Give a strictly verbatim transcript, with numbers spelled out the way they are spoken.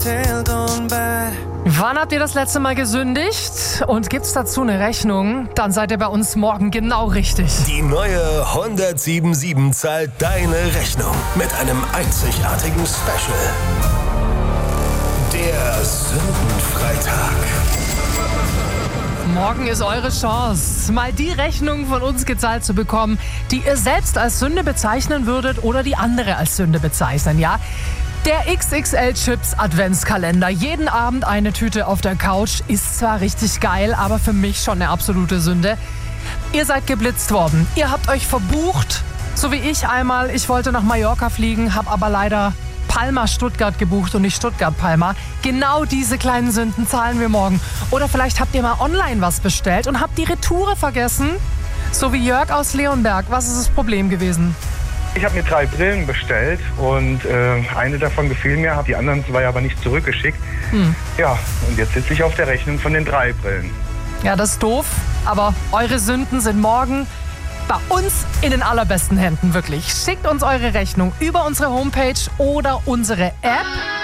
Wann habt ihr das letzte Mal gesündigt? Und gibt's dazu eine Rechnung? Dann seid ihr bei uns morgen genau richtig. Die neue hundertsiebundsiebzig zahlt deine Rechnung mit einem einzigartigen Special. Der Sündenfreitag. Morgen ist eure Chance, mal die Rechnung von uns gezahlt zu bekommen, die ihr selbst als Sünde bezeichnen würdet oder die andere als Sünde bezeichnen, ja? Der X X L-Chips Adventskalender. Jeden Abend eine Tüte auf der Couch. Ist zwar richtig geil, aber für mich schon eine absolute Sünde. Ihr seid geblitzt worden. Ihr habt euch verbucht, so wie ich einmal. Ich wollte nach Mallorca fliegen, habe aber leider Palma Stuttgart gebucht und nicht Stuttgart Palma. Genau diese kleinen Sünden zahlen wir morgen. Oder vielleicht habt ihr mal online was bestellt und habt die Retoure vergessen. So wie Jörg aus Leonberg. Was ist das Problem gewesen? Ich habe mir drei Brillen bestellt und äh, eine davon gefiel mir, habe die anderen zwei aber nicht zurückgeschickt. Hm. Ja, und jetzt sitze ich auf der Rechnung von den drei Brillen. Ja, das ist doof, aber eure Sünden sind morgen bei uns in den allerbesten Händen, wirklich. Schickt uns eure Rechnung über unsere Homepage oder unsere App.